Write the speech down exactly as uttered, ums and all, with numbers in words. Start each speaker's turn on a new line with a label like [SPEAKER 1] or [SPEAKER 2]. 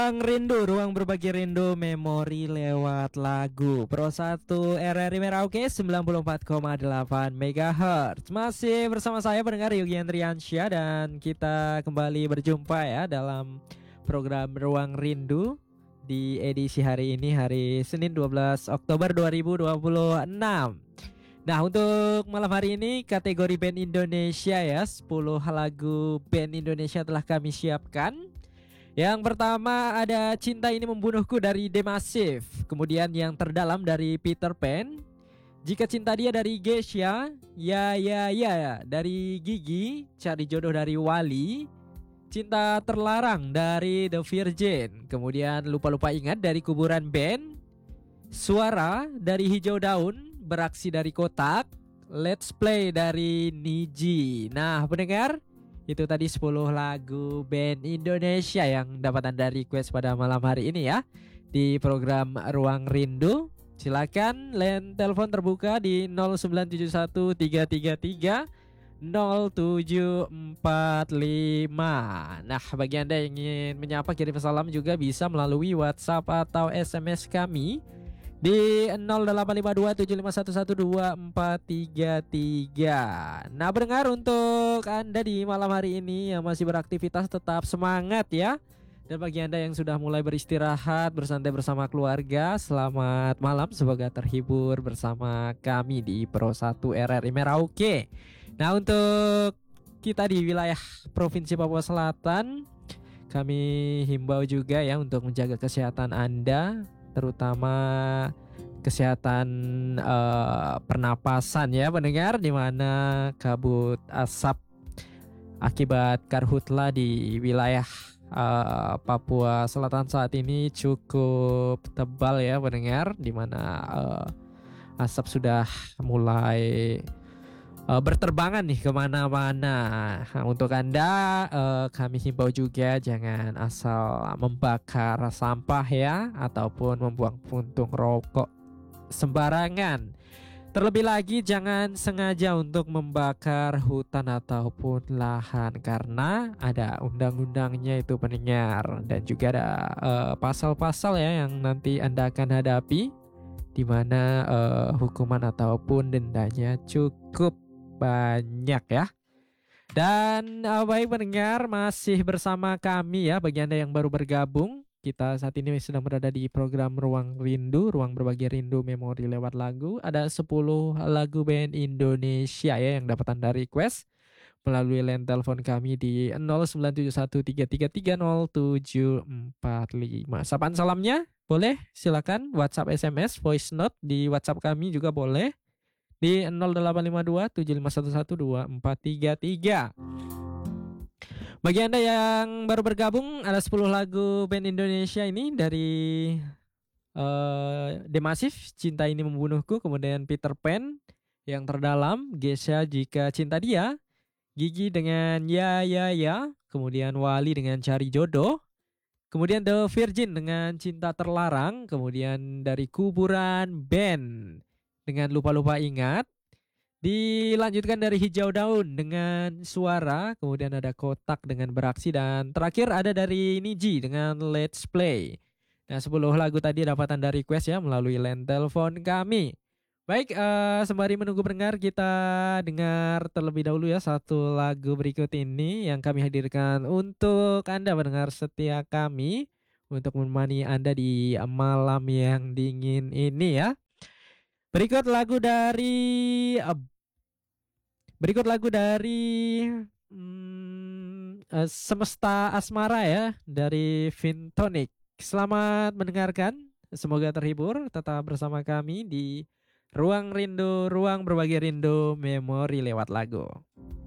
[SPEAKER 1] Ruang Rindu, ruang berbagi rindu, memori lewat lagu. Pro satu R R I Merauke sembilan puluh empat koma delapan megahertz. Masih bersama saya pendengar Yogi Andriansyah, dan kita kembali berjumpa ya dalam program Ruang Rindu di edisi hari ini, hari Senin dua belas Oktober dua ribu dua puluh enam. Nah, untuk malam hari ini kategori band Indonesia ya, sepuluh lagu band Indonesia telah kami siapkan. Yang pertama ada Cinta Ini Membunuhku dari The Massive. Kemudian yang terdalam dari Peter Pan. Jika Cinta Dia dari Geisha. Ya Ya Ya dari Gigi. Cari Jodoh dari Wali. Cinta Terlarang dari The Virgin. Kemudian Lupa Lupa Ingat dari Kuburan Band. Suara dari Hijau Daun. Beraksi dari Kotak. Let's Play dari Niji. Nah, pendengar, itu tadi sepuluh lagu band Indonesia yang dapat Anda request pada malam hari ini ya, di program Ruang Rindu. Silakan line telepon terbuka di nol sembilan tujuh satu tiga tiga tiga nol tujuh empat lima. Nah, bagi Anda yang ingin menyapa, kirim salam juga bisa melalui WhatsApp atau S M S kami di nol delapan lima dua tujuh lima satu satu dua empat tiga tiga. Nah, pendengar, untuk Anda di malam hari ini yang masih beraktivitas, tetap semangat ya. Dan bagi Anda yang sudah mulai beristirahat, bersantai bersama keluarga, selamat malam, semoga terhibur bersama kami di Pro satu R R I Merauke. Nah, untuk kita di wilayah Provinsi Papua Selatan, kami himbau juga ya untuk menjaga kesehatan Anda, terutama kesehatan uh, pernapasan ya pendengar, di mana kabut asap akibat karhutla di wilayah uh, Papua Selatan saat ini cukup tebal ya pendengar, di mana uh, asap sudah mulai Uh, berterbangan nih kemana-mana. Nah, untuk Anda uh, kami himbau juga jangan asal membakar sampah ya, ataupun membuang puntung rokok sembarangan. Terlebih lagi jangan sengaja untuk membakar hutan ataupun lahan, karena ada undang-undangnya itu pendengar, dan juga ada uh, pasal-pasal ya yang nanti Anda akan hadapi, di mana uh, hukuman ataupun dendanya cukup banyak ya. Dan uh, baik pendengar, masih bersama kami ya. Bagi Anda yang baru bergabung, kita saat ini sedang berada di program Ruang Rindu, ruang berbagi rindu memori lewat lagu. Ada sepuluh lagu band Indonesia ya yang dapat Anda request melalui line telepon kami di nol sembilan tujuh satu tiga tiga tiga nol tujuh empat lima. Sapaan salamnya boleh, silakan WhatsApp, S M S, voice note di WhatsApp kami juga boleh di nol delapan lima dua tujuh lima satu satu dua empat tiga tiga. Bagi Anda yang baru bergabung, ada sepuluh lagu band Indonesia ini dari uh, The Massive, Cinta Ini Membunuhku, kemudian Peter Pan, Yang Terdalam, Geisha, Jika Cinta Dia, Gigi dengan Ya Ya Ya, kemudian Wali dengan Cari Jodoh, kemudian The Virgin dengan Cinta Terlarang, kemudian dari Kuburan Band dengan Lupa Lupa Ingat, dilanjutkan dari Hijau Daun dengan Suara, kemudian ada Kotak dengan Beraksi, dan terakhir ada dari Niji dengan Let's Play. Nah, sepuluh lagu tadi dapat Anda request ya melalui line telepon kami. Baik, uh, sembari menunggu pendengar, kita dengar terlebih dahulu ya satu lagu berikut ini yang kami hadirkan untuk Anda pendengar setia kami, untuk menemani Anda di malam yang dingin ini ya. Berikut lagu dari uh, Berikut lagu dari hmm, uh, Semesta Asmara ya, dari Vintonic. Selamat mendengarkan, semoga terhibur. Tetap bersama kami di Ruang Rindu, ruang berbagi rindu memori lewat lagu.